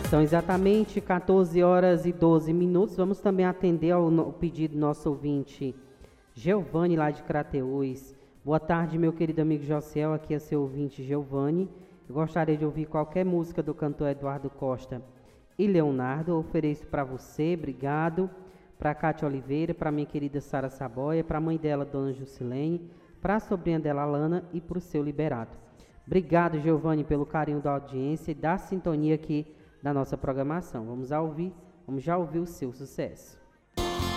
São exatamente 14 horas e 12 minutos. Vamos também atender ao pedido do nosso ouvinte Geovani, lá de Crateús. Boa tarde, meu querido amigo Josiel. Aqui é seu ouvinte Geovani. Eu gostaria de ouvir qualquer música do cantor Eduardo Costa e Leonardo. Eu ofereço para você, obrigado. Para Cátia Oliveira, para minha querida Sara Saboia, para a mãe dela, Dona Jusilene, para a sobrinha dela, Alana, e para o seu Liberato. Obrigado, Geovani, pelo carinho da audiência e da sintonia aqui da nossa programação. Vamos já ouvir o seu sucesso.